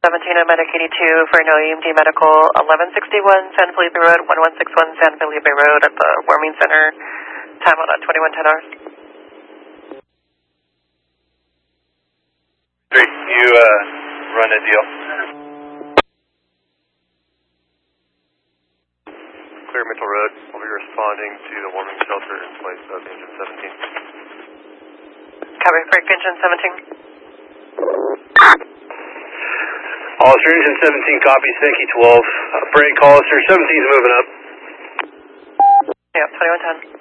17 on Medic 82 for no EMD medical, 1161 San Felipe Road, 1161 San Felipe Road at the warming center, time on at 2110 hours. You run a deal. Clear Mitchell Road, we'll be responding to the warming shelter in place of engine 17. Copy, break engine 17. Hollister, engine 17 copies, thank you 12. Break Hollister, 17's moving up. Yeah, 2110.